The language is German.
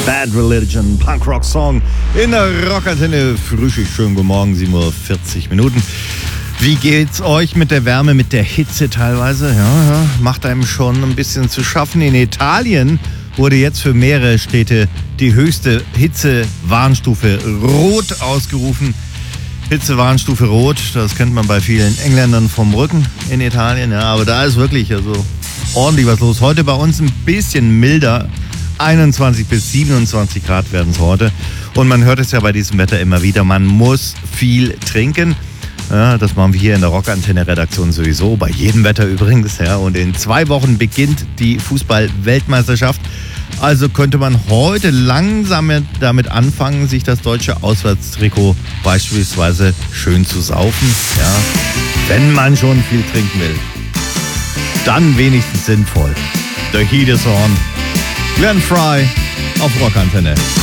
Bad Religion, Punkrock-Song in der Rockantenne. Frühstück, schönen guten Morgen, 7:40 Uhr. Wie geht's euch mit der Wärme, mit der Hitze teilweise? Ja, macht einem schon ein bisschen zu schaffen. In Italien wurde jetzt für mehrere Städte die höchste Hitzewarnstufe Rot ausgerufen. Hitzewarnstufe Rot, das kennt man bei vielen Engländern vom Rücken in Italien. Ja, aber da ist wirklich ordentlich was los. Heute bei uns ein bisschen milder. 21 bis 27 Grad werden es heute. Und man hört es ja bei diesem Wetter immer wieder, man muss viel trinken. Ja, das machen wir hier in der Rockantenne-Redaktion sowieso, bei jedem Wetter übrigens. Ja. Und in 2 Wochen beginnt die Fußball-Weltmeisterschaft. Also könnte man heute langsam damit anfangen, sich das deutsche Auswärtstrikot beispielsweise schön zu saufen. Ja. Wenn man schon viel trinken will, dann wenigstens sinnvoll. The Heat is on. Glenn Frey auf Rockantenne.